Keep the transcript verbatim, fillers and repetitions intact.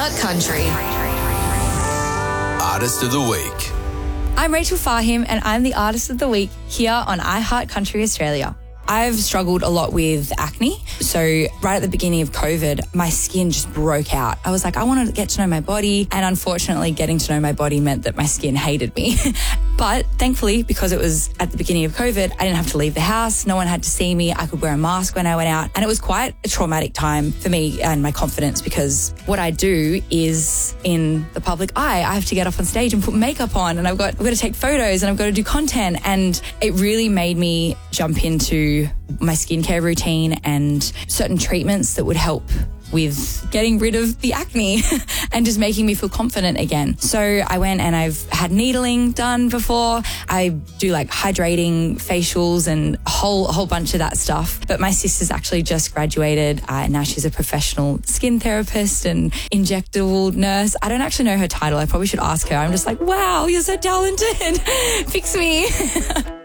iHeart Country. Artist of the Week. I'm Rachel Fahim and I'm the Artist of the Week here on iHeart Country Australia. I've struggled a lot with acne. So right at the beginning of COVID, my skin just broke out. I was like, I wanted to get to know my body. And unfortunately, getting to know my body meant that my skin hated me. But thankfully, because it was at the beginning of COVID, I didn't have to leave the house. No one had to see me. I could wear a mask when I went out. And it was quite a traumatic time for me and my confidence, because what I do is in the public eye. I have to get up on stage and put makeup on, and I've got, I've got to take photos, and I've got to do content. And it really made me jump into my skincare routine and certain treatments that would help with getting rid of the acne and just making me feel confident again. So I went and I've had needling done before. I do like hydrating facials and a whole, a whole bunch of that stuff. But my sister's actually just graduated uh, and now she's a professional skin therapist and injectable nurse. I don't actually know her title. I probably should ask her. I'm just like, wow, you're so talented. Fix me.